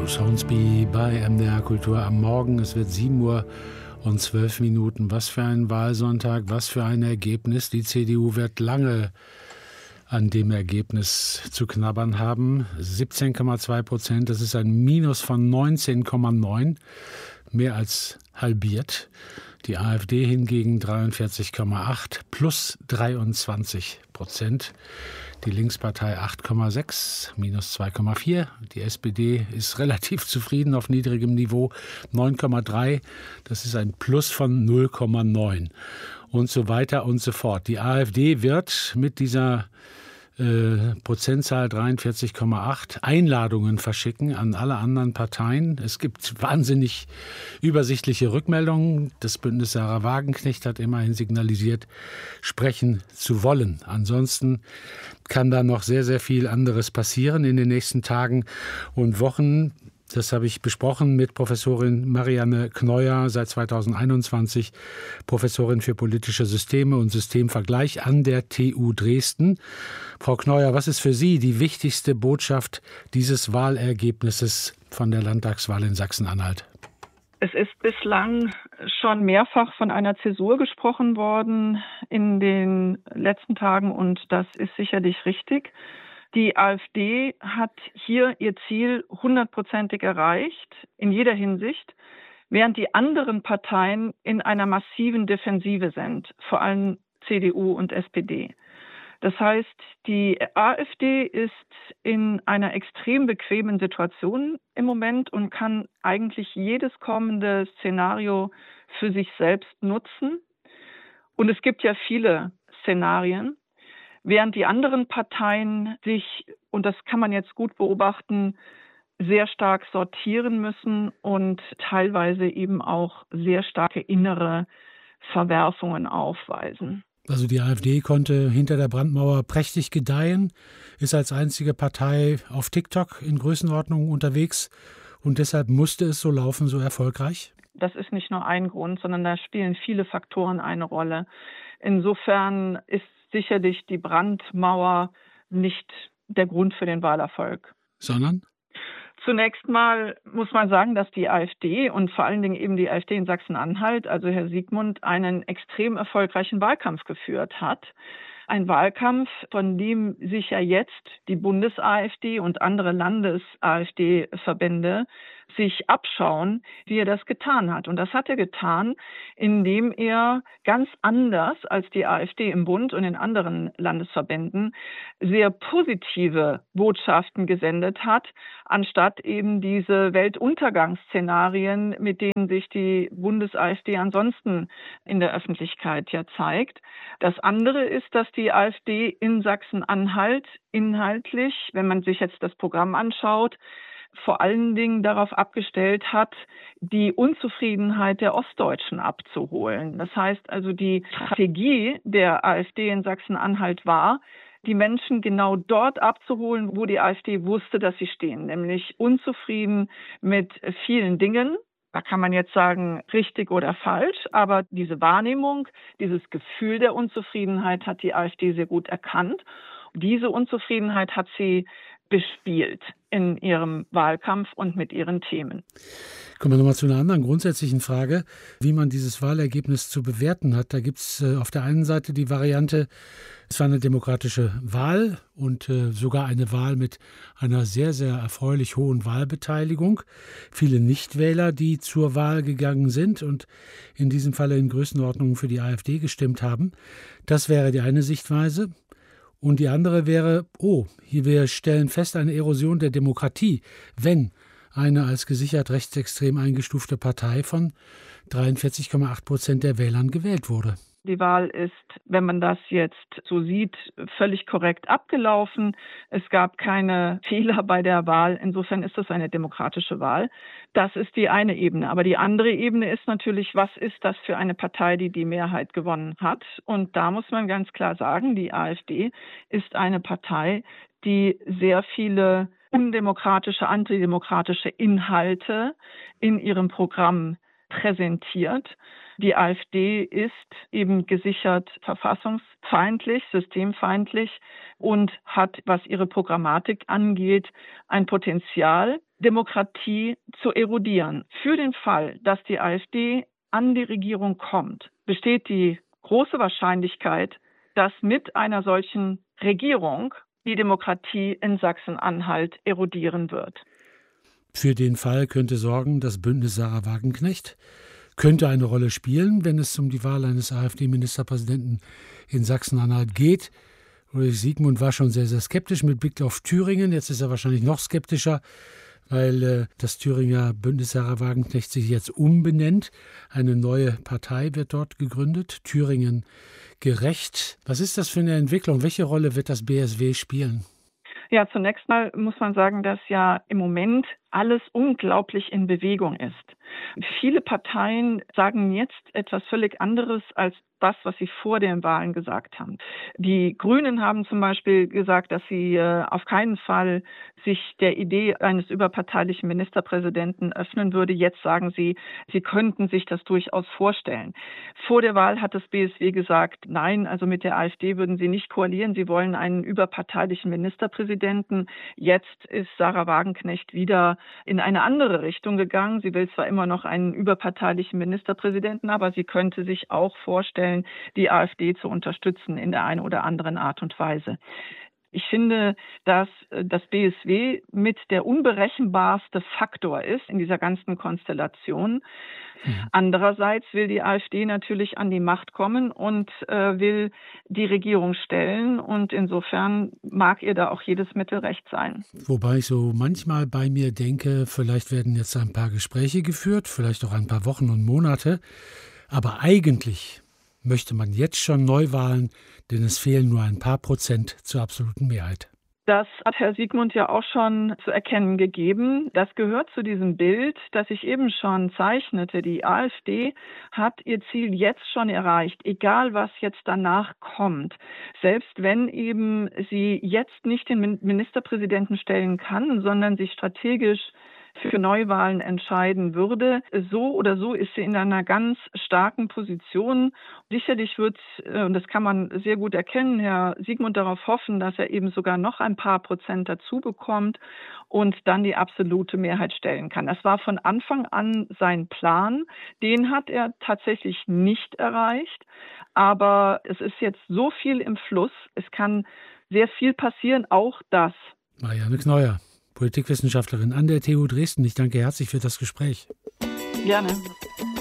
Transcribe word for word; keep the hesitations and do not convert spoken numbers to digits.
Bruce Hornsby bei M D R Kultur am Morgen. Es wird sieben Uhr und zwölf Minuten. Was für ein Wahlsonntag, was für ein Ergebnis. Die C D U wird lange an dem Ergebnis zu knabbern haben. siebzehn Komma zwei Prozent, das ist ein Minus von neunzehn Komma neun, mehr als halbiert. Die AfD hingegen dreiundvierzig Komma acht, plus dreiundzwanzig Prozent. Die Linkspartei acht Komma sechs, minus zwei Komma vier. Die S P D ist relativ zufrieden auf niedrigem Niveau, neun Komma drei. Das ist ein Plus von null Komma neun. Und so weiter und so fort. Die AfD wird mit dieser äh, Prozentzahl dreiundvierzig Komma acht Einladungen verschicken an alle anderen Parteien. Es gibt wahnsinnig übersichtliche Rückmeldungen. Das Bündnis Sarah Wagenknecht hat immerhin signalisiert, sprechen zu wollen. Ansonsten kann da noch sehr, sehr viel anderes passieren in den nächsten Tagen und Wochen. Das habe ich besprochen mit Professorin Marianne Kneuer, seit zweitausendeinundzwanzig Professorin für politische Systeme und Systemvergleich an der T U Dresden. Frau Kneuer, was ist für Sie die wichtigste Botschaft dieses Wahlergebnisses von der Landtagswahl in Sachsen-Anhalt? Es ist bislang schon mehrfach von einer Zäsur gesprochen worden in den letzten Tagen und das ist sicherlich richtig. Die AfD hat hier ihr Ziel hundertprozentig erreicht, in jeder Hinsicht, während die anderen Parteien in einer massiven Defensive sind, vor allem C D U und S P D. Das heißt, die AfD ist in einer extrem bequemen Situation im Moment und kann eigentlich jedes kommende Szenario für sich selbst nutzen. Und es gibt ja viele Szenarien. Während die anderen Parteien sich, und das kann man jetzt gut beobachten, sehr stark sortieren müssen und teilweise eben auch sehr starke innere Verwerfungen aufweisen. Also die AfD konnte hinter der Brandmauer prächtig gedeihen, ist als einzige Partei auf TikTok in Größenordnung unterwegs und deshalb musste es so laufen, so erfolgreich? Das ist nicht nur ein Grund, sondern da spielen viele Faktoren eine Rolle. Insofern ist sicherlich die Brandmauer nicht der Grund für den Wahlerfolg. Sondern? Zunächst mal muss man sagen, dass die AfD und vor allen Dingen eben die AfD in Sachsen-Anhalt, also Herr Siegmund, einen extrem erfolgreichen Wahlkampf geführt hat. Ein Wahlkampf, von dem sich ja jetzt die Bundes-AfD und andere Landes-AfD-Verbände sich abschauen, wie er das getan hat. Und das hat er getan, indem er ganz anders als die AfD im Bund und in anderen Landesverbänden sehr positive Botschaften gesendet hat, anstatt eben diese Weltuntergangsszenarien, mit denen sich die Bundes-AfD ansonsten in der Öffentlichkeit ja zeigt. Das andere ist, dass die AfD in Sachsen-Anhalt inhaltlich, wenn man sich jetzt das Programm anschaut, vor allen Dingen darauf abgestellt hat, die Unzufriedenheit der Ostdeutschen abzuholen. Das heißt also, die Strategie der AfD in Sachsen-Anhalt war, die Menschen genau dort abzuholen, wo die AfD wusste, dass sie stehen, nämlich unzufrieden mit vielen Dingen. Da kann man jetzt sagen, richtig oder falsch, aber diese Wahrnehmung, dieses Gefühl der Unzufriedenheit hat die AfD sehr gut erkannt. Diese Unzufriedenheit hat sie bespielt in ihrem Wahlkampf und mit ihren Themen. Kommen wir nochmal zu einer anderen grundsätzlichen Frage, wie man dieses Wahlergebnis zu bewerten hat. Da gibt es äh, auf der einen Seite die Variante, es war eine demokratische Wahl und äh, sogar eine Wahl mit einer sehr, sehr erfreulich hohen Wahlbeteiligung. Viele Nichtwähler, die zur Wahl gegangen sind und in diesem Falle in Größenordnung für die AfD gestimmt haben. Das wäre die eine Sichtweise. Und die andere wäre, oh, hier wir stellen fest eine Erosion der Demokratie, wenn eine als gesichert rechtsextrem eingestufte Partei von dreiundvierzig Komma acht Prozent der Wählern gewählt wurde. Die Wahl ist, wenn man das jetzt so sieht, völlig korrekt abgelaufen. Es gab keine Fehler bei der Wahl. Insofern ist das eine demokratische Wahl. Das ist die eine Ebene. Aber die andere Ebene ist natürlich, was ist das für eine Partei, die die Mehrheit gewonnen hat? Und da muss man ganz klar sagen, die AfD ist eine Partei, die sehr viele undemokratische, antidemokratische Inhalte in ihrem Programm präsentiert. Die AfD ist eben gesichert verfassungsfeindlich, systemfeindlich und hat, was ihre Programmatik angeht, ein Potenzial, Demokratie zu erodieren. Für den Fall, dass die AfD an die Regierung kommt, besteht die große Wahrscheinlichkeit, dass mit einer solchen Regierung die Demokratie in Sachsen-Anhalt erodieren wird. Für den Fall könnte sorgen, das Bündnis Sahra Wagenknecht könnte eine Rolle spielen, wenn es um die Wahl eines AfD-Ministerpräsidenten in Sachsen-Anhalt geht. Ulrich Siegmund war schon sehr, sehr skeptisch mit Blick auf Thüringen. Jetzt ist er wahrscheinlich noch skeptischer, weil äh, das Thüringer Bündnis Sahra Wagenknecht sich jetzt umbenennt. Eine neue Partei wird dort gegründet, Thüringen gerecht. Was ist das für eine Entwicklung? Welche Rolle wird das B S W spielen? Ja, zunächst mal muss man sagen, dass ja im Moment alles unglaublich in Bewegung ist. Viele Parteien sagen jetzt etwas völlig anderes als das, was sie vor den Wahlen gesagt haben. Die Grünen haben zum Beispiel gesagt, dass sie äh, auf keinen Fall sich der Idee eines überparteilichen Ministerpräsidenten öffnen würde. Jetzt sagen sie, sie könnten sich das durchaus vorstellen. Vor der Wahl hat das B S W gesagt, nein, also mit der AfD würden sie nicht koalieren. Sie wollen einen überparteilichen Ministerpräsidenten. Jetzt ist Sahra Wagenknecht wieder in eine andere Richtung gegangen. Sie will zwar immer noch einen überparteilichen Ministerpräsidenten, aber sie könnte sich auch vorstellen, die AfD zu unterstützen in der einen oder anderen Art und Weise. Ich finde, dass das B S W mit der unberechenbarste Faktor ist in dieser ganzen Konstellation. Mhm. Andererseits will die AfD natürlich an die Macht kommen und äh, will die Regierung stellen. Und insofern mag ihr da auch jedes Mittel recht sein. Wobei ich so manchmal bei mir denke, vielleicht werden jetzt ein paar Gespräche geführt, vielleicht auch ein paar Wochen und Monate. Aber eigentlich möchte man jetzt schon Neuwahlen, denn es fehlen nur ein paar Prozent zur absoluten Mehrheit. Das hat Herr Siegmund ja auch schon zu erkennen gegeben. Das gehört zu diesem Bild, das ich eben schon zeichnete. Die AfD hat ihr Ziel jetzt schon erreicht, egal was jetzt danach kommt. Selbst wenn eben sie jetzt nicht den Ministerpräsidenten stellen kann, sondern sich strategisch für Neuwahlen entscheiden würde. So oder so ist sie in einer ganz starken Position. Sicherlich wird, und das kann man sehr gut erkennen, Herr Siegmund darauf hoffen, dass er eben sogar noch ein paar Prozent dazu bekommt und dann die absolute Mehrheit stellen kann. Das war von Anfang an sein Plan. Den hat er tatsächlich nicht erreicht. Aber es ist jetzt so viel im Fluss. Es kann sehr viel passieren, auch das. Marianne Kneuer, Politikwissenschaftlerin an der T U Dresden. Ich danke herzlich für das Gespräch. Gerne.